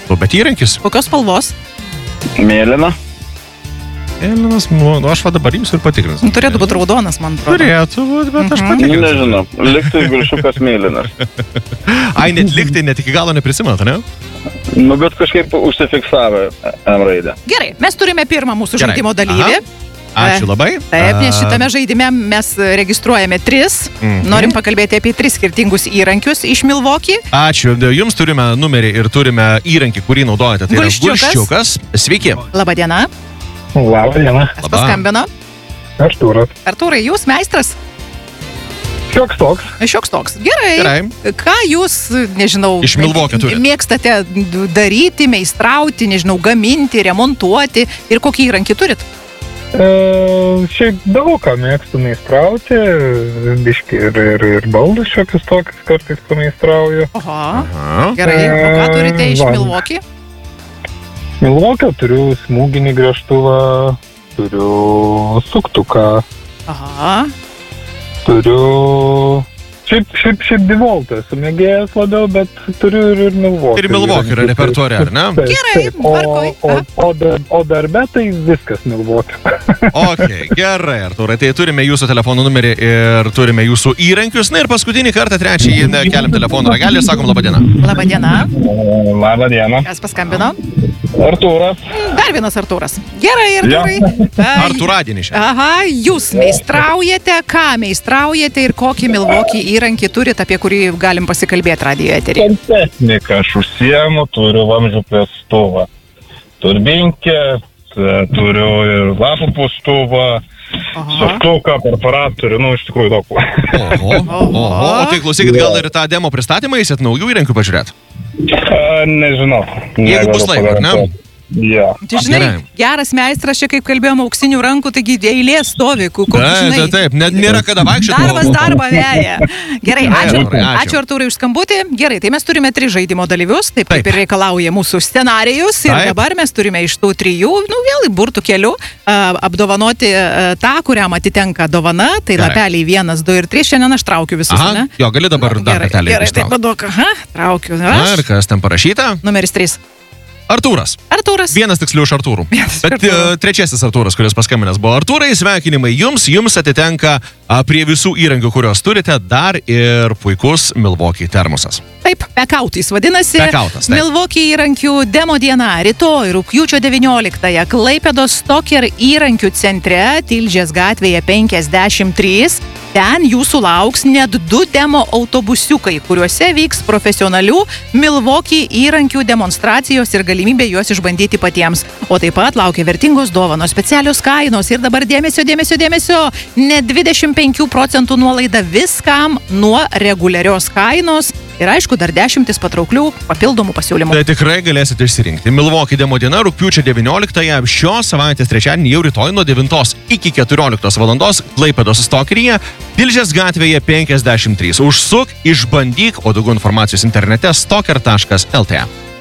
Bet įrankis. Kokios spalvos? Mėlyna. Mėlynas, aš va dabar jums ir patikrinsiu. Turėtų būti raudonas, man atrodo. Turėtų būti, bet aš patikrinsiu. Nežinau, liktai viršiukas mėlynas. Ai, net liktai, net iki galo neprisimata, ne? Bet kažkaip užsifiksavę M raidę. Gerai, mes turime pirmą mūsų žaidimo dalyvį. Ačiū labai. Taip, nes šitame žaidime mes registruojame 3. Norim pakalbėti apie 3 skirtingus įrankius iš Milwaukee. Ačiū. Jums turime numerį ir turime įrankį, kurį naudojate. Tai yra gulščiukas. Sveiki. Labadiena. Labadiena. Kas paskambino? Artūras. Artūrai, jūs meistras? Šioks toks. Šioks toks. Gerai. Ką jūs, nežinau, iš Milwaukee turite? Mėgstate daryti, meistrauti, nežinau, gaminti, remontuoti ir kokį įrankį turit? Šiaip daug ką mėgstu meistrauti, biški ir baldus šiokius tokius kartais pameistrauju. Aha. Gerai, o ką turite iš Milwaukee? Milwaukee turiu smūginį gręžtuvą, turiu suktuką. Aha. Turiu... Šiaip Divoltą esu mėgėjęs labiau, bet turiu ir Milwaukee. Ir Milwaukee yra repertuare, ar ne? Gerai, tvarkoj. O darbe tai viskas Milwaukee. Ok, gerai, Artūrai, tai turime jūsų telefonų numerį ir turime jūsų įrankius. Na ir paskutinį kartą, trečiąjį, keliam telefonų ragelį ir sakom labadiena. Labadiena. Labadiena. Kas paskambino? Artūras. Dar vienas Artūras. Gerai, Artūrai. Artūradienį šiandien. Aha, jūs meistraujate, ką meistraujate ir kokį Milwaukee įrankį turit, apie kurį galim pasikalbėti radijo eteryje? Santechniką aš užsiemu, turiu vamzdžių pėstuvą, turbinkę, turiu ir lapų pūstuvą, suktuką, perforatorių, iš tikrųjų daug. Oho, o tai klausykit, gal ir tą demo pristatymą eisit naujų įrankių pažiūrėt? Nežinau. Jeigu bus laiko, ar ne? Ja. Tai žinai, geras meistras, čia kaip kalbėjom, auksinių rankų, taigi eilė stovi, Taip, net nėra kada vaikščioti. Darbas darbą veja. Gerai, ačiū Artūrai už skambutį. Gerai, tai mes turime 3 žaidimo dalyvius, taip kaip ir reikalauja mūsų scenarijus. Ir dabar mes turime iš tų 3, vėl į burtų kelių, apdovanoti tą, kuriam atitenka dovana. Tai lapeliai 1, 2 ir 3. Šiandien aš traukiu visus, ne? Jo, gali dabar dar kartelį ištraukti. Gerai, taip paduok. Traukiu. Ir kas ten parašyta? Numeris 3. Artūras. Vienas tiksliau iš Artūrų. Bet trečiasis Artūras, kuris paskambinęs buvo. Artūrai, sveikinimai jums. Jums atitenka prie visų įrankių, kuriuos turite, dar ir puikus Milwaukee termosas. Taip, Pekautais vadinasi. Pekautas, taip. Milwaukee įrankių demo diena. Rytoj, rugpjūčio 19-ąją, Klaipėdos Stoker įrankių centre, Tilžės gatvėje 53. Ten jūsų lauks net 2 demo autobusiukai, kuriuose vyks profesionalių Milwaukee įrankių demonstracijos ir galimybė juos išbandyti patiems. O taip pat laukia vertingos dovanos, specialios kainos ir dabar dėmesio, net 25% nuolaida viskam nuo reguliarios kainos. Ir aišku, dar 10 patrauklių papildomų pasiūlymų. Tai tikrai galėsite išsirinkti. Milwaukee demo diena, rugpjūčio 19-ąją, šios savaitės trečiadienį, jau rytoj nuo 9 iki 14 valandos Klaipėdos Stokeryje, Tilžės gatvėje 53. Užsuk, išbandyk, o daugiau informacijos internete stoker.lt.